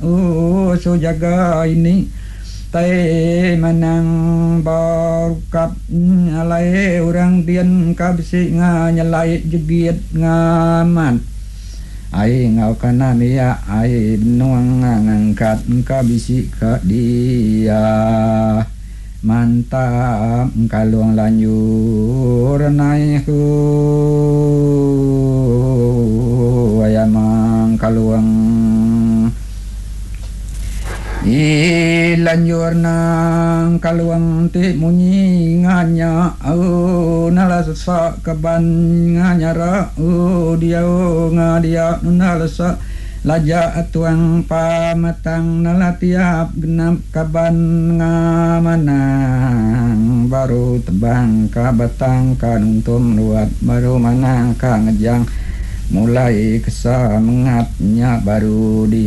so jaga ini tai manang barukap alai orang dian kabisi nga nyalai jegit ngaman ai ngau kana mia ai nuang ngangkat kabisi ka dia mantap kaluang lanjur naik ayamang kaluang lanjur nang kaluang ti munyi nganya nala sa kaban nganya ra dia ngadia nala sa laja atuang pamatang nala tiap genap kaban ngamanang baru tebang ka batang kanuntum luat baru manang ka ngejang mulai kesa mengatnya baru dia